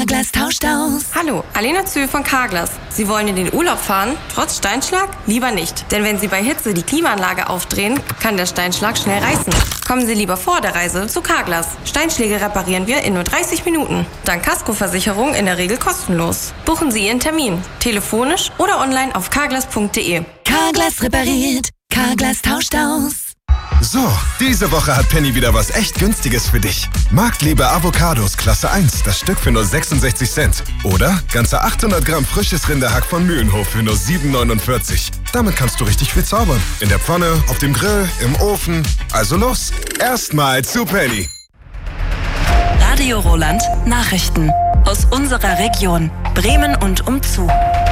Carglass tauscht aus. Hallo, Alena Zühl von Carglass. Sie wollen in den Urlaub fahren, trotz Steinschlag? Lieber nicht. Denn wenn Sie bei Hitze die Klimaanlage aufdrehen, kann der Steinschlag schnell reißen. Kommen Sie lieber vor der Reise zu Carglass. Steinschläge reparieren wir in nur 30 Minuten. Dank Kaskoversicherung in der Regel kostenlos. Buchen Sie Ihren Termin. Telefonisch oder online auf carglass.de. Carglass repariert. Carglass tauscht aus. So, diese Woche hat Penny wieder was echt Günstiges für dich. Marktliebe Avocados Klasse 1, das Stück für nur 66 Cent. Oder ganze 800 Gramm frisches Rinderhack von Mühlenhof für nur 7,49. Damit kannst du richtig viel zaubern. In der Pfanne, auf dem Grill, im Ofen. Also los, erstmal zu Penny. Radio Roland Nachrichten aus unserer Region Bremen und umzu.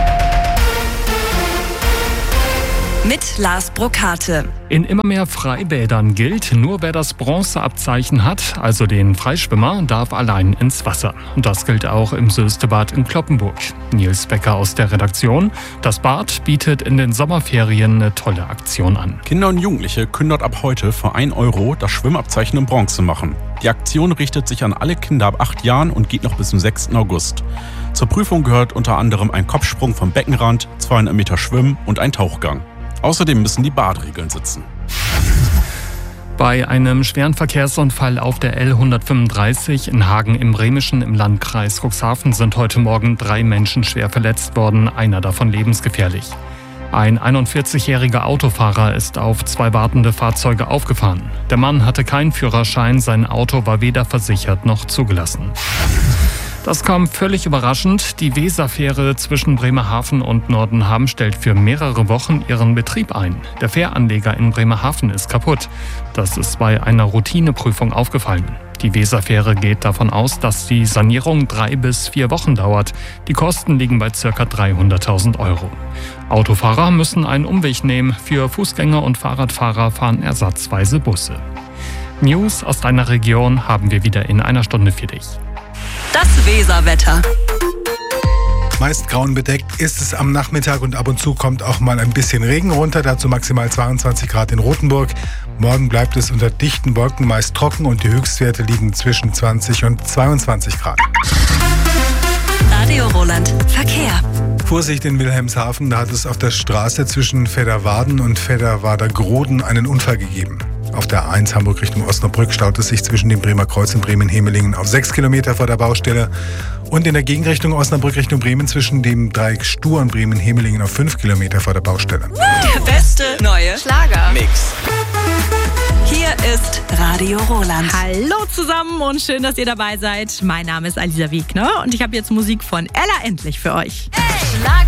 Mit Lars Brokate. In immer mehr Freibädern gilt, nur wer das Bronzeabzeichen hat, also den Freischwimmer, darf allein ins Wasser. Und das gilt auch im Soestebad in Cloppenburg. Nils Becker aus der Redaktion. Das Bad bietet in den Sommerferien eine tolle Aktion an. Kinder und Jugendliche können dort ab heute für 1 Euro das Schwimmabzeichen in Bronze machen. Die Aktion richtet sich an alle Kinder ab 8 Jahren und geht noch bis zum 6. August. Zur Prüfung gehört unter anderem ein Kopfsprung vom Beckenrand, 200 Meter Schwimmen und ein Tauchgang. Außerdem müssen die Badregeln sitzen. Bei einem schweren Verkehrsunfall auf der L135 in Hagen im Bremischen im Landkreis Cuxhaven sind heute Morgen 3 Menschen schwer verletzt worden, einer davon lebensgefährlich. Ein 41-jähriger Autofahrer ist auf 2 wartende Fahrzeuge aufgefahren. Der Mann hatte keinen Führerschein, sein Auto war weder versichert noch zugelassen. Das kam völlig überraschend. Die Weserfähre zwischen Bremerhaven und Nordenham stellt für mehrere Wochen ihren Betrieb ein. Der Fähranleger in Bremerhaven ist kaputt. Das ist bei einer Routineprüfung aufgefallen. Die Weserfähre geht davon aus, dass die Sanierung 3 bis 4 Wochen dauert. Die Kosten liegen bei ca. 300.000 Euro. Autofahrer müssen einen Umweg nehmen. Für Fußgänger und Fahrradfahrer fahren ersatzweise Busse. News aus deiner Region haben wir wieder in einer Stunde für dich. Das Weserwetter. Meist grauenbedeckt ist es am Nachmittag und ab und zu kommt auch mal ein bisschen Regen runter, dazu maximal 22 Grad in Rothenburg. Morgen bleibt es unter dichten Wolken meist trocken und die Höchstwerte liegen zwischen 20 und 22 Grad. Radio Roland Verkehr. Vorsicht in Wilhelmshaven, da hat es auf der Straße zwischen Fedderwarden und Fedderwader-Groden einen Unfall gegeben. Auf der A1 Hamburg Richtung Osnabrück staut es sich zwischen dem Bremer Kreuz und Bremen-Hemelingen auf 6 Kilometer vor der Baustelle und in der Gegenrichtung Osnabrück Richtung Bremen zwischen dem Dreieck Stur und Bremen-Hemelingen auf 5 Kilometer vor der Baustelle. Der beste neue Schlager-Mix. Hier ist Radio Roland. Hallo zusammen und schön, dass ihr dabei seid. Mein Name ist Alisa Wegner und ich habe jetzt Musik von Ella Endlich für euch. Hey,